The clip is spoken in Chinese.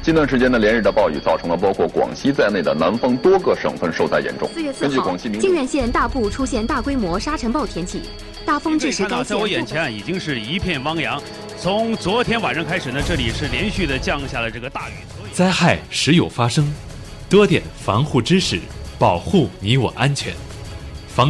近段时间呢，连日的暴雨造成了包括广西在内的南方多个省份受灾严重。 4月4号，靖远县大部出现大规模沙尘暴天气，大风致使该县。 在我眼前已经是一片汪洋。从昨天晚上开始呢，这里是连续的降下了这个大雨。 灾害时有发生，多点防护知识，保护你我安全。